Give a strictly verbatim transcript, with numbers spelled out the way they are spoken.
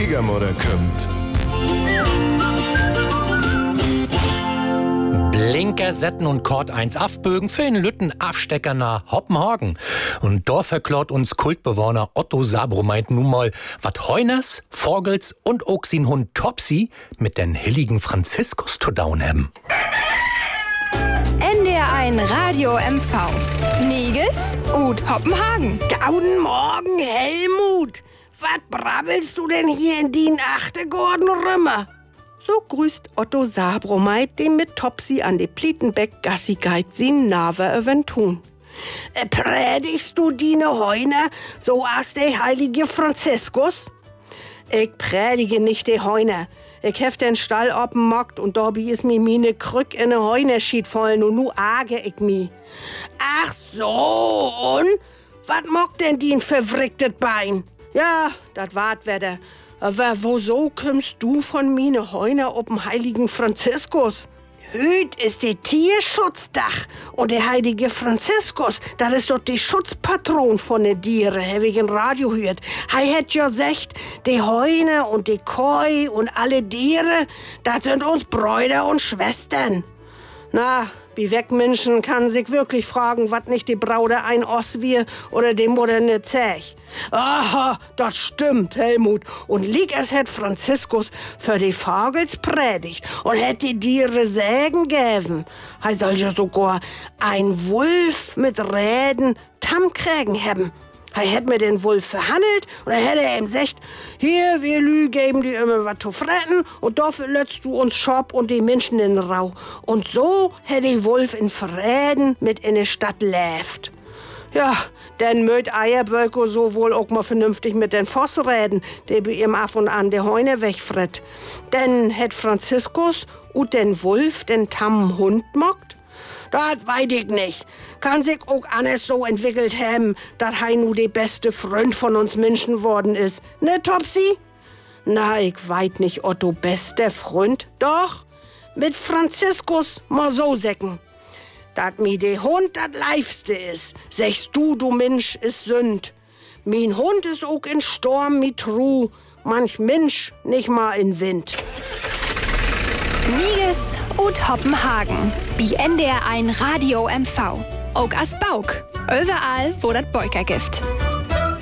Schwiegermutter kommt. Blinker setzen und Kord eins Afbögen für den Lütten Afstecker nach Hoppenhagen. Und da verklaut uns Kultbewohner Otto Sabromeit nun mal, wat Heuners, Vogels und auch sin Hund Topsy mit den heiligen Franziskus zu down haben. N D R eins Radio M V. Niges und Hoppenhagen. Guten Morgen, Helmut. Was brabbelst du denn hier in den Achtergorden rümmer? So grüßt Otto Sabromeit, dem mit Topsy an de Plietenbeck Gassi geit sin Nave eventun. Äh, predigst du dine Heuner so as de heilige Franziskus? Ich predige nicht de Heuner. Ich hef den Stall openmockt und dobi is mi mine Krück in ne Heunerschied fallen und nu age ich mi. Ach so, und? Wat mockt denn din verwricktet Bein? Ja, dat wart wedder. Aber wieso kommst du von mine Heuner ob'n heiligen Franziskus? Hüt ist der Tierschutzdach und der heilige Franziskus, das ist doch die Schutzpatron von den Tieren, hab ich im Radio gehört. Hei hätt ja gesagt, die Heuner und die Koi und alle Tiere, das sind uns Brüder und Schwestern. Na, wie Wegmenschen kann sich wirklich fragen, wat nicht die Braude ein Oss wir oder die Mutter ne Zech. Aha, das stimmt, Helmut. Und lieg es hätt Franziskus für die Vogels predigt und hätt die Tiere Sägen gäven. Hei soll ja sogar ein Wolf mit Räden Tammkrägen haben. Er hätt mir den Wolf verhandelt und dann hätte er ihm gesagt, hier, wir Lü geben dir immer was zu fressen und dafür lässt du uns Schop und die Menschen in Rau. Und so hätte die Wolf in Fräden mit in die Stadt läft. Ja, denn möt Eierböcko so wohl auch mal vernünftig mit den Voss reden, der bei ihm ab und an der Heune wegfrett. Denn hätt Franziskus und den Wolf den tammen Hund mockt? Das weiß ich nicht. Kann sich auch anders so entwickelt haben, dass hei nu der beste Freund von uns Menschen worden ist. Ne, Topsy? Na, ich weiß nicht, Otto, bester Freund. Doch, mit Franziskus mal so säcken. Dat mi de Hund dat Leifste is. Sechst du, du Mensch, is Sünd. Min Hund is auch in Sturm mit Ruh. Manch Mensch nicht mal in Wind. Niges und Hoppenhagen. Bi N D R eins Radio M V. Auch as Bauk. Überall, wo dat Beuker gibt.